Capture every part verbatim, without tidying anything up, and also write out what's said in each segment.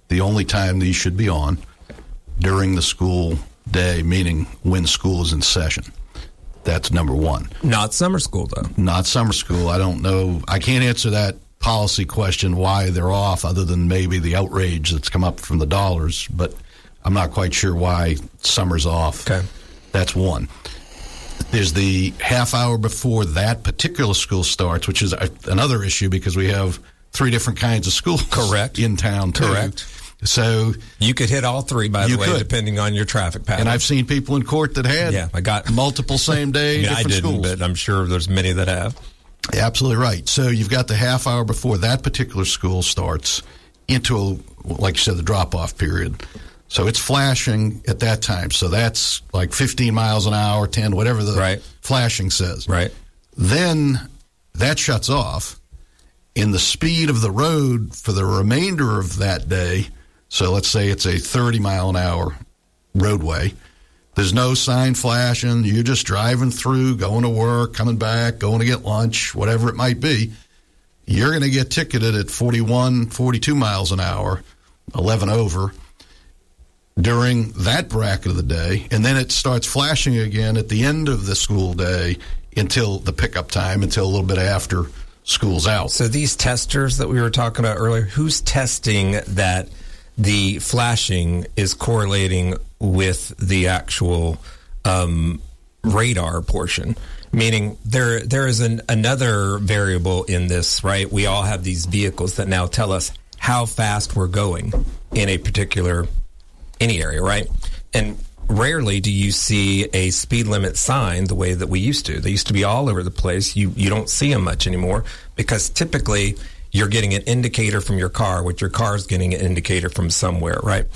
the only time these should be on during the school day, meaning when school is in session. That's number one. Not summer school, though. Not summer school. I don't know. I can't answer that policy question why they're off, other than maybe the outrage that's come up from the dollars, but I'm not quite sure why summer's off. Okay. That's one. There's the half hour before that particular school starts, which is a, another issue because we have three different kinds of schools Correct. in town, too. Correct. So you could hit all three, by the way, could. depending on your traffic pattern. And I've seen people in court that had yeah, I got multiple same day I mean, different I didn't, schools. but I'm sure there's many that have. Absolutely right. So you've got the half hour before that particular school starts into, a, like you said, the drop-off period. So it's flashing at that time. So that's like fifteen miles an hour, ten, whatever the right. flashing says. Right. Then that shuts off. In the speed of the road for the remainder of that day, so let's say it's a thirty mile an hour roadway, there's no sign flashing. You're just driving through, going to work, coming back, going to get lunch, whatever it might be. You're going to get ticketed at forty-one, forty-two miles an hour, eleven over, during that bracket of the day. And then it starts flashing again at the end of the school day until the pickup time, until a little bit after school's out. So these testers that we were talking about earlier, who's testing that the flashing is correlating with the actual um, radar portion? Meaning there there is an, another variable in this, right? We all have these vehicles that now tell us how fast we're going in a particular, any area, right? And rarely do you see a speed limit sign the way that we used to. They used to be all over the place. You you don't see them much anymore because typically you're getting an indicator from your car, which your car is getting an indicator from somewhere, right?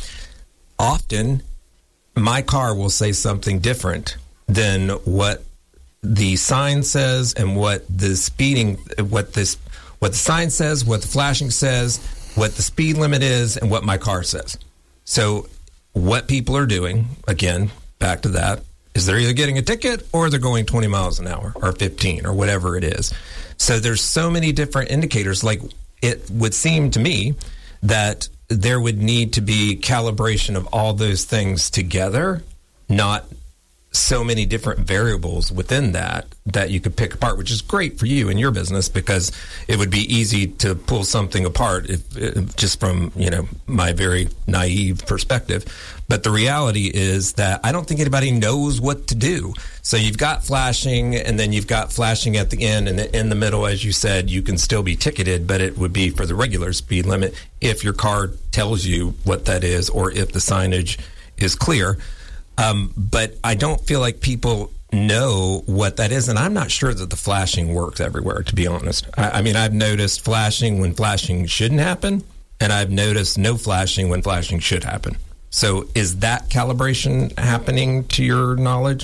Often, my car will say something different than what the sign says and what the speeding, what this, what the sign says, what the flashing says, what the speed limit is, and what my car says. So what people are doing, again, back to that, is they're either getting a ticket or they're going twenty miles an hour or fifteen or whatever it is. So there's so many different indicators. Like, it would seem to me that there would need to be calibration of all those things together, not so many different variables within that that you could pick apart, which is great for you and your business because it would be easy to pull something apart if, if, just from, you know, my very naive perspective. But the reality is that I don't think anybody knows what to do. So you've got flashing, and then you've got flashing at the end, and in the middle, as you said, you can still be ticketed, but it would be for the regular speed limit if your car tells you what that is or if the signage is clear. Um, but I don't feel like people know what that is, and I'm not sure that the flashing works everywhere, to be honest. I, I mean, I've noticed flashing when flashing shouldn't happen, and I've noticed no flashing when flashing should happen. So is that calibration happening to your knowledge?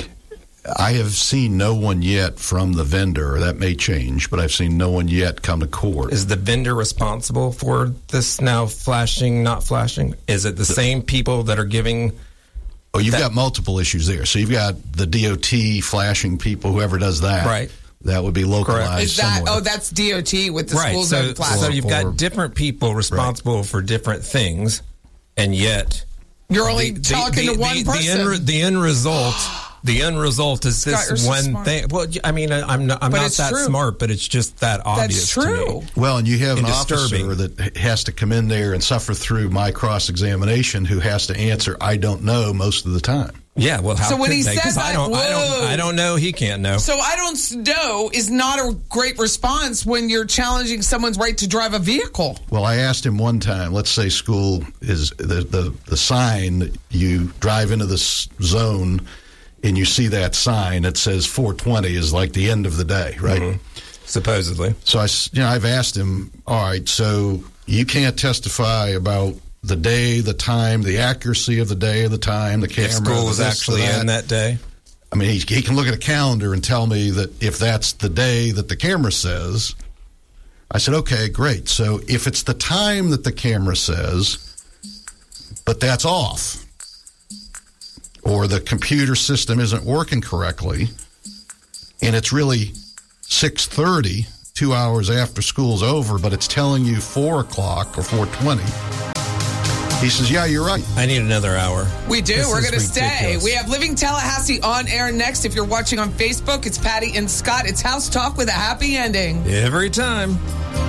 I have seen no one yet from the vendor. That may change, but I've seen no one yet come to court. Is the vendor responsible for this now flashing, not flashing? Is it the same people that are giving... Oh, you've that, got multiple issues there. So you've got the D O T flashing people, whoever does that. Right. That would be localized. Correct. Is that, somewhere. oh, that's D O T with the right. schools so, and flashing. So you've Or- got different people responsible right. for different things, and yet... You're only the, talking the, to one the, person. The end, the end result... The end result is Scott, this so one smart. thing. Well, I mean, I'm not, I'm But not it's that true. smart, but it's just that obvious That's true. to me. Well, and you have And an disturbing. officer that has to come in there and suffer through my cross-examination who has to answer, I don't know, most of the time. Yeah, well, how So when could he they? 'Cause says I that, don't, I don't, whoa. I don't know. He can't know. So I don't know is not a great response when you're challenging someone's right to drive a vehicle. Well, I asked him one time, let's say school is the, the, the sign, that you drive into this zone and you see that sign that says four twenty is like the end of the day, right? Mm-hmm. Supposedly. So I, you know, I've asked him, all right, so you can't testify about the day, the time, the accuracy of the day, the time, the camera. If school the was this, actually the that. in that day. I mean, he, he can look at a calendar and tell me that if that's the day that the camera says. I said, okay, great. So if it's the time that the camera says, but that's off, or the computer system isn't working correctly, and it's really six thirty, two hours after school's over, but it's telling you four o'clock or four twenty, He says, yeah, you're right. I need another hour. We do. This We're is going to stay. ridiculous. We have Living Tallahassee on air next. If you're watching on Facebook, it's Patty and Scott. It's House Talk with a happy ending. Every time.